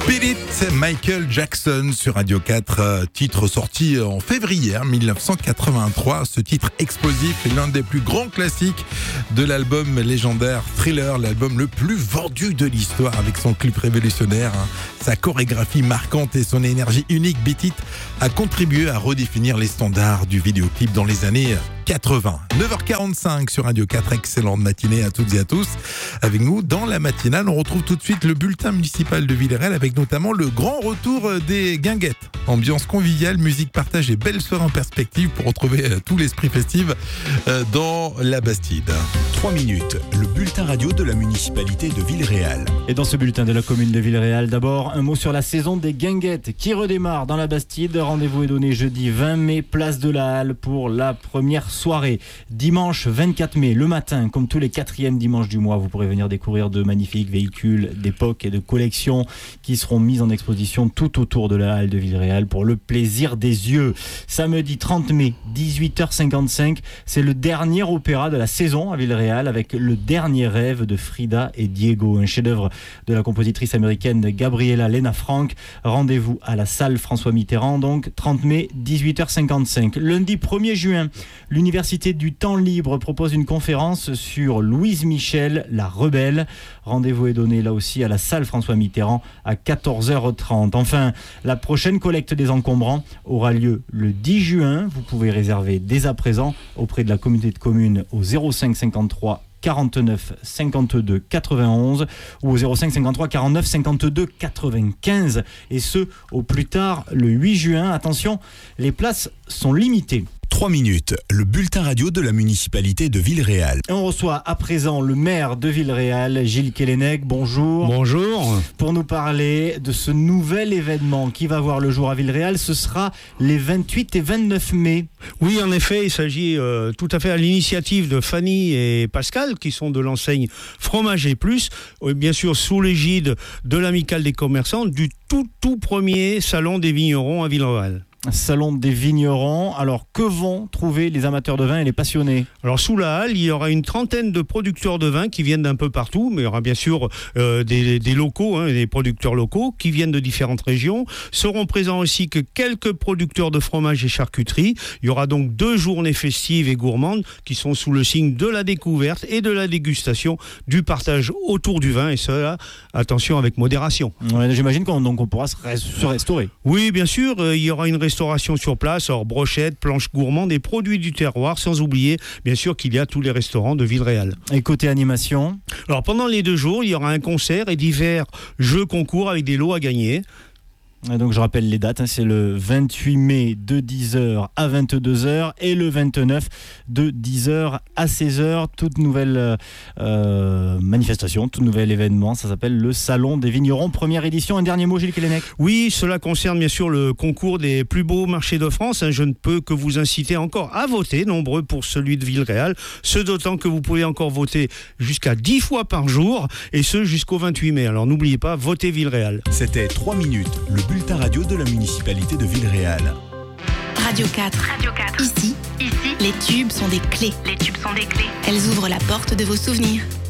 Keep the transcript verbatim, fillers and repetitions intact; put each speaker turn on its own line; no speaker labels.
Beat It, Michael Jackson sur Radio quatre, euh, titre sorti en février dix-neuf cent quatre-vingt-trois. Ce titre explosif est l'un des plus grands classiques de l'album légendaire Thriller, l'album le plus vendu de l'histoire avec son clip révolutionnaire, hein. Sa chorégraphie marquante et son énergie unique. Beat It a contribué à redéfinir les standards du vidéoclip dans les années quatre-vingts. neuf heures quarante-cinq sur Radio quatre, excellente matinée à toutes et à tous. Avec nous, dans la matinale, on retrouve tout de suite le bulletin municipal de Villeréal avec notamment le grand retour des guinguettes. Ambiance conviviale, musique partagée, belle soirée en perspective pour retrouver tout l'esprit festif dans la Bastide.
trois minutes, le bulletin radio de la municipalité de Villeréal.
Et dans ce bulletin de la commune de Villeréal, d'abord un mot sur la saison des guinguettes qui redémarre dans la Bastide. Rendez-vous est donné jeudi vingt mai, place de la Halle pour la première soirée. Dimanche vingt-quatre mai, le matin, comme tous les quatrièmes dimanches du mois, vous pourrez venir découvrir de magnifiques véhicules d'époque et de collection qui seront mis en exposition tout autour de la Halle de Villeréal pour le plaisir des yeux. Samedi trente mai, dix-huit heures cinquante-cinq, c'est le dernier opéra de la saison à Villeréal avec Le Dernier Rêve de Frida et Diego, un chef-d'œuvre de la compositrice américaine Gabriela Lena Frank. Rendez-vous à la salle François Mitterrand, donc trente mai, dix-huit heures cinquante-cinq. Lundi premier juin, l'Université du Temps Libre propose une conférence sur Louise Michel, la rebelle. Rendez-vous est donné là aussi à la salle François Mitterrand à quatorze heures trente. Enfin, la prochaine collecte des encombrants aura lieu le dix juin. Vous pouvez réserver dès à présent auprès de la communauté de communes au zéro cinq cinquante-trois quarante-neuf cinquante-deux quatre-vingt-onze ou au zéro cinq cinquante-trois quarante-neuf cinquante-deux quatre-vingt-quinze, et ce au plus tard le huit juin. Attention, les places sont limitées.
trois minutes, le bulletin radio de la municipalité de Villeréal.
Et on reçoit à présent le maire de Villeréal, Gilles Kellenec. Bonjour.
Bonjour.
Pour nous parler de ce nouvel événement qui va voir le jour à Villeréal, ce sera les vingt-huit et vingt-neuf mai.
Oui, en effet, il s'agit euh, tout à fait à l'initiative de Fanny et Pascal, qui sont de l'enseigne Fromage et Plus, euh, bien sûr sous l'égide de l'Amicale des commerçants, du tout tout premier salon des vignerons à Villeréal.
Salon des vignerons. Alors, que vont trouver les amateurs de vin et les passionnés ?
Alors, sous la halle, il y aura une trentaine de producteurs de vin qui viennent d'un peu partout, mais il y aura bien sûr euh, des, des locaux, hein, des producteurs locaux qui viennent de différentes régions. Seront présents aussi que quelques producteurs de fromage et charcuterie. Il y aura donc deux journées festives et gourmandes qui sont sous le signe de la découverte et de la dégustation, du partage autour du vin, et cela, attention, avec modération.
Ouais, j'imagine qu'on donc on pourra se, res- se restaurer.
Oui, bien sûr, euh, il y aura une restauration sur place, alors brochettes, planches gourmandes, des produits du terroir, sans oublier bien sûr qu'il y a tous les restaurants de Villeréal.
Et côté animation ?
Alors pendant les deux jours, il y aura un concert et divers jeux concours avec des lots à gagner.
Et donc je rappelle les dates, hein, c'est le vingt-huit mai de dix heures à vingt-deux heures et le vingt-neuf de dix heures à seize heures. Toute nouvelle euh, manifestation, tout nouvel événement, ça s'appelle le Salon des Vignerons, première édition. Un dernier mot, Gilles Kellenec ?
Oui, cela concerne bien sûr le concours des plus beaux marchés de France. Je ne peux que vous inciter encore à voter, nombreux pour celui de Villeréal, ce d'autant que vous pouvez encore voter jusqu'à dix fois par jour, et ce jusqu'au vingt-huit mai. Alors n'oubliez pas, votez Villeréal.
C'était trois minutes, le bulletin radio de la municipalité de Villeréal.
Radio quatre. Radio quatre. Ici, Ici, les tubes sont des clés.
Les tubes sont des clés.
Elles ouvrent la porte de vos souvenirs.